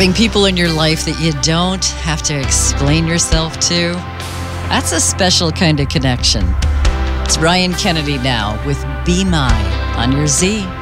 Having people in your life that you don't have to explain yourself to, that's a special kind of connection. It's Ryan Kennedy now with Be My on your Z.